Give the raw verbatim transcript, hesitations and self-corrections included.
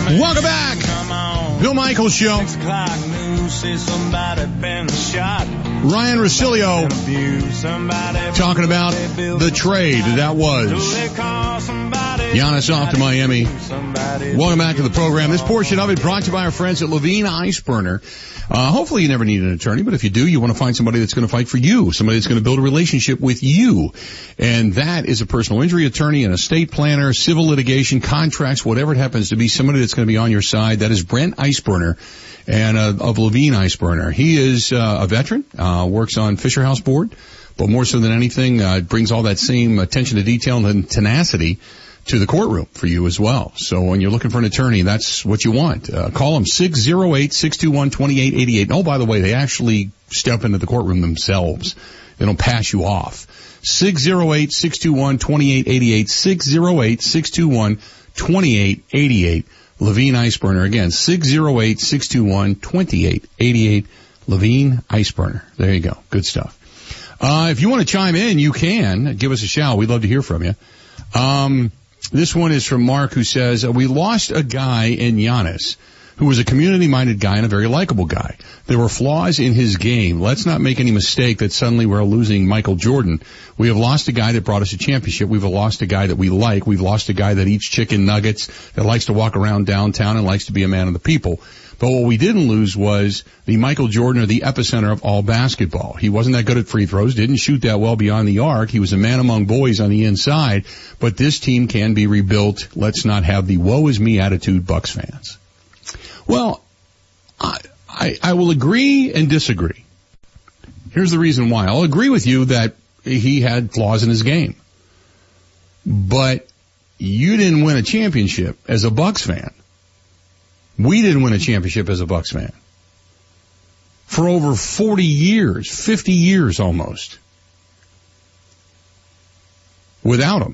Welcome back. Bill Michaels Show. Ryan Rosilio talking about the trade that was Giannis off to Miami. Welcome back to the program. This portion of it brought to you by our friends at Levine Ice Burner. Uh, hopefully you never need an attorney, but if you do, you want to find somebody that's going to fight for you, somebody that's going to build a relationship with you. And that is a personal injury attorney, an estate planner, civil litigation, contracts, whatever it happens to be, somebody that's going to be on your side. That is Brent Iceburner and uh, of Levine Iceburner. He is uh, a veteran, uh, works on Fisher House Board, but more so than anything, uh, brings all that same attention to detail and tenacity to the courtroom for you as well. So when you're looking for an attorney, that's what you want. Uh, call them six oh eight, six two one, two eight eight eight. Oh, by the way, they actually step into the courtroom themselves. They don't pass you off. six oh eight, six two one, two eight eight eight. six oh eight, six two one, two eight eight eight. Levine Iceburner. Again, six oh eight, six two one, two eight eight eight. Levine Iceburner. There you go. Good stuff. Uh, if you want to chime in, you can. Give us a shout. We'd love to hear from you. Um, This one is from Mark, who says, we lost a guy in Giannis who was a community-minded guy and a very likable guy. There were flaws in his game. Let's not make any mistake that suddenly we're losing Michael Jordan. We have lost a guy that brought us a championship. We've lost a guy that we like. We've lost a guy that eats chicken nuggets, that likes to walk around downtown and likes to be a man of the people. But what we didn't lose was the Michael Jordan, or the epicenter of all basketball. He wasn't that good at free throws, didn't shoot that well beyond the arc. He was a man among boys on the inside. But this team can be rebuilt. Let's not have the woe is me attitude, Bucks fans. Well, I, I, I will agree and disagree. Here's the reason why. I'll agree with you that he had flaws in his game. But you didn't win a championship as a Bucks fan. We didn't win a championship as a Bucks fan for over forty years, fifty years almost, without him.